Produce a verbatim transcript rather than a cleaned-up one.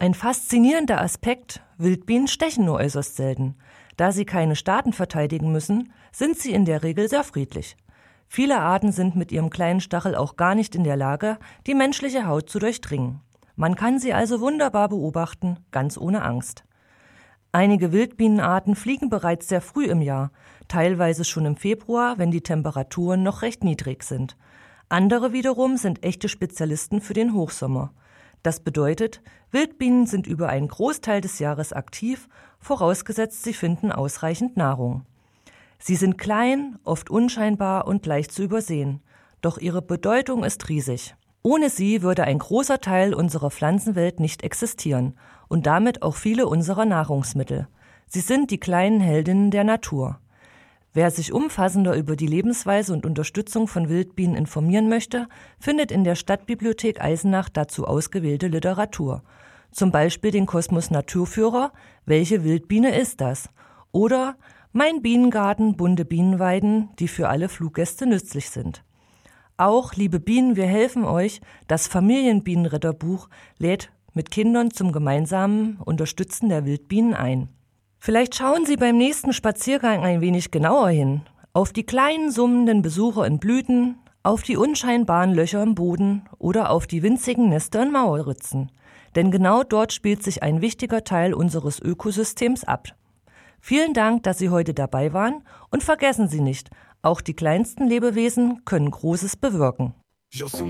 Ein faszinierender Aspekt: Wildbienen stechen nur äußerst selten. Da sie keine Staaten verteidigen müssen, sind sie in der Regel sehr friedlich. Viele Arten sind mit ihrem kleinen Stachel auch gar nicht in der Lage, die menschliche Haut zu durchdringen. Man kann sie also wunderbar beobachten, ganz ohne Angst. Einige Wildbienenarten fliegen bereits sehr früh im Jahr, teilweise schon im Februar, wenn die Temperaturen noch recht niedrig sind. Andere wiederum sind echte Spezialisten für den Hochsommer. Das bedeutet, Wildbienen sind über einen Großteil des Jahres aktiv, vorausgesetzt sie finden ausreichend Nahrung. Sie sind klein, oft unscheinbar und leicht zu übersehen. Doch ihre Bedeutung ist riesig. Ohne sie würde ein großer Teil unserer Pflanzenwelt nicht existieren und damit auch viele unserer Nahrungsmittel. Sie sind die kleinen Heldinnen der Natur. Wer sich umfassender über die Lebensweise und Unterstützung von Wildbienen informieren möchte, findet in der Stadtbibliothek Eisenach dazu ausgewählte Literatur. Zum Beispiel den Kosmos Naturführer »Welche Wildbiene ist das?« oder »Mein Bienengarten, bunte Bienenweiden, die für alle Fluggäste nützlich sind«. Auch »Liebe Bienen, wir helfen euch«, das Familienbienenretterbuch, lädt mit Kindern zum gemeinsamen Unterstützen der Wildbienen ein. Vielleicht schauen Sie beim nächsten Spaziergang ein wenig genauer hin. Auf die kleinen summenden Besucher in Blüten, auf die unscheinbaren Löcher im Boden oder auf die winzigen Nester in Mauerritzen. Denn genau dort spielt sich ein wichtiger Teil unseres Ökosystems ab. Vielen Dank, dass Sie heute dabei waren und vergessen Sie nicht, auch die kleinsten Lebewesen können Großes bewirken.